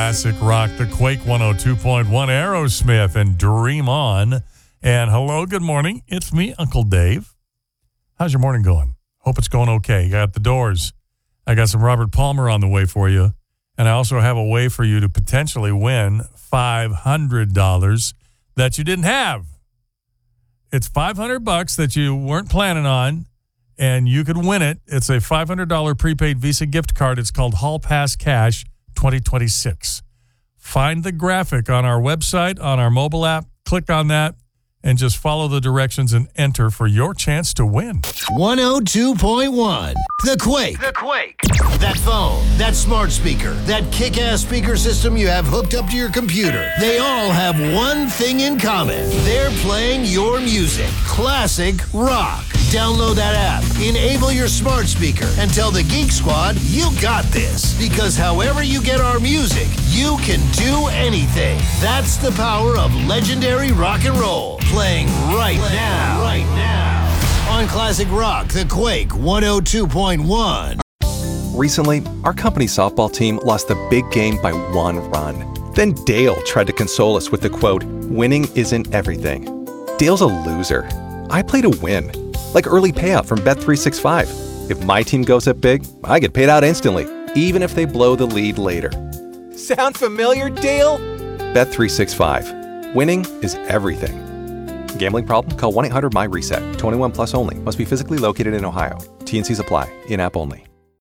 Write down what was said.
classic rock, the Quake 102.1, Aerosmith, and Dream On. And hello, good morning. It's me, Uncle Dave. How's your morning going? Hope it's going okay. You got the Doors. I got some Robert Palmer on the way for you. And I also have a way for you to potentially win $500 that you didn't have. It's $500 that you weren't planning on, and you could win it. It's a $500 prepaid Visa gift card. It's called Hall Pass Cash 2026. Find the graphic on our website, on our mobile app. Click on that and just follow the directions and enter for your chance to win. 102.1. The Quake. The Quake. That phone, that smart speaker, that kick-ass speaker system you have hooked up to your computer. They all have one thing in common. They're playing your music. Classic rock. Download that app, enable your smart speaker, and tell the Geek Squad you got this. Because however you get our music, you can do anything. That's the power of legendary rock and roll. Playing right now. On Classic Rock, The Quake 102.1. Recently, our company's softball team lost the big game by 1 run. Then Dale tried to console us with the quote, "Winning isn't everything." Dale's a loser. I play to win. Like early payout from Bet365. If my team goes up big, I get paid out instantly, even if they blow the lead later. Sound familiar, Dale? Bet365. Winning is everything. Gambling problem? Call 1-800-MY-RESET. 21 plus only. Must be physically located in Ohio. T&Cs apply. In-app only.